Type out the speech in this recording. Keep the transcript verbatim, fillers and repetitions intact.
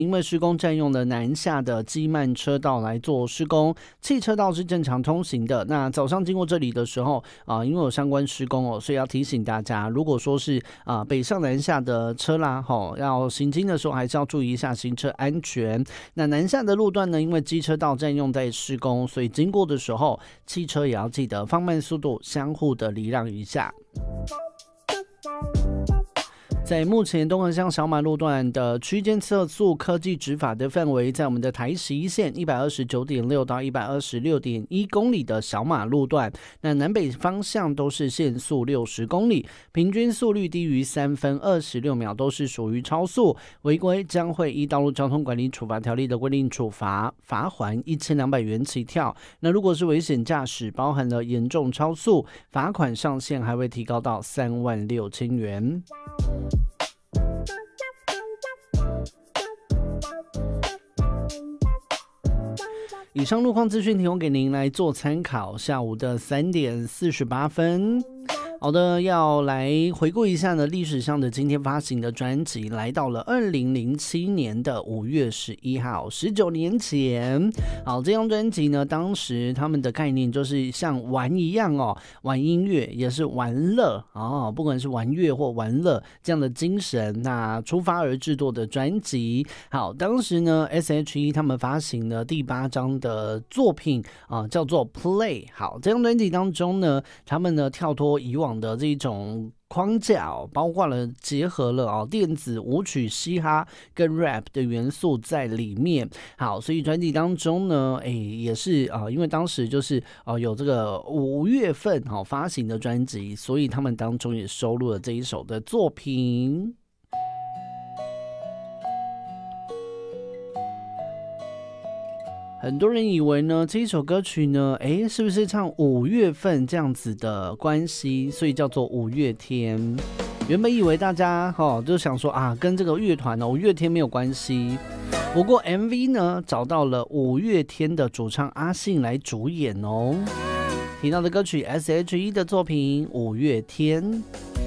因为施工占用了南下的基曼车道来做施工，汽车道是正常通行的。那早上经过这里的时候啊、呃，因为有相关施工哦，所以要提醒大家，如果说是啊、呃、北上南下的车啦，吼、哦，要行经的时候还是要注意一下行车安全。那南下的路段呢，因为机车道占用在施工，所以经过的时候，汽车也要记得放慢速度，相互的礼让一下。在目前东横向小马路段的区间测速科技执法的范围，在我们的台十一线 一百二十九点六 到 一百二十六点一 公里的小马路段，那南北方向都是限速六十公里，平均速率低于三分二十六秒都是属于超速，违规将会依道路交通管理处罚条例的规定处罚，罚锾一千两百元起跳。那如果是危险驾驶，包含了严重超速，罚款上限还会提高到三万六千元。以上路况资讯提供给您来做参考。下午的三点四十八分，好的，要来回顾一下呢，历史上的今天发行的专辑，来到了二零零七年的五月十一号，十九年前。好，这张专辑呢，当时他们的概念就是像玩一样哦，玩音乐也是玩乐哦，不管是玩乐或玩乐这样的精神，那出发而制作的专辑。好，当时呢 ，S H E 他们发行了第八张的作品啊、呃，叫做 Play。好，这张专辑当中呢，他们呢跳脱以往的这种框架、哦，包括了结合了哦电子舞曲、嘻哈跟 rap 的元素在里面。好，所以专辑当中呢，哎，也是啊、呃，因为当时就是哦、呃、有这个五月份好、哦、发行的专辑，所以他们当中也收录了这一首的作品。很多人以为呢，这一首歌曲呢，哎，是不是唱五月份这样子的关系，所以叫做五月天？原本以为大家哦就想说啊，跟这个乐团哦五月天没有关系。不过 M V 呢找到了五月天的主唱阿信来主演哦。提到的歌曲 S H E 的作品《五月天》。